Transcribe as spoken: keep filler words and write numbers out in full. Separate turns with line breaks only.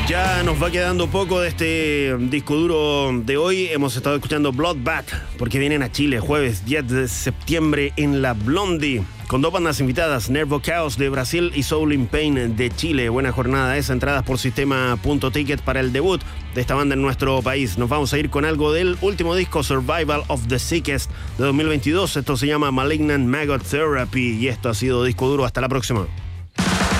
Ya nos va quedando poco de este disco duro de hoy. Hemos estado escuchando Bloodbath, porque vienen a Chile jueves diez de septiembre en la Blondie, con dos bandas invitadas, Nervo Chaos de Brasil y Soul in Pain de Chile. Buena jornada esa, entradas por sistema punto ticket para el debut de esta banda en nuestro país. Nos vamos a ir con algo del último disco, Survival of the Sickest, de dos mil veintidós. Esto se llama Malignant Maggot Therapy y esto ha sido Disco Duro. Hasta la próxima.